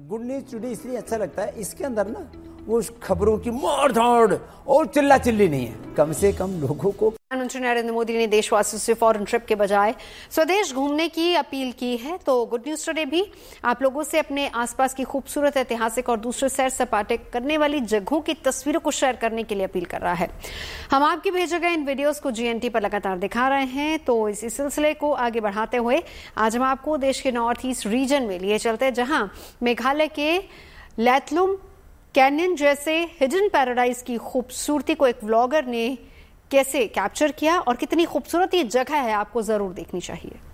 Good news today इसलिए अच्छा लगता है, इसके अंदर ना वो खबरों की मार धाड़ और चिल्ला चिल्ली नहीं है, कम से कम लोगों को। प्रधानमंत्री नरेंद्र मोदी ने देशवासियों से फॉरेन ट्रिप के बजाय स्वदेश घूमने की अपील की है। तो गुड न्यूज टुडे भी आप लोगों से अपने आसपास की खूबसूरत, ऐतिहासिक और दूसरे सैर सपाटे करने वाली जगहों की तस्वीरों को शेयर करने के लिए अपील कर रहा है। हम आपके भेजे गए इन वीडियोस को GNT पर लगातार दिखा रहे हैं। तो इसी सिलसिले को आगे बढ़ाते हुए आज हम आपको देश के नॉर्थ ईस्ट रीजन में लिए चलते हैं, जहां मेघालय के लैथलुम कैनियन जैसे हिडन पैराडाइज की खूबसूरती को एक व्लॉगर ने कैसे कैप्चर किया और कितनी खूबसूरत ये जगह है, आपको जरूर देखनी चाहिए।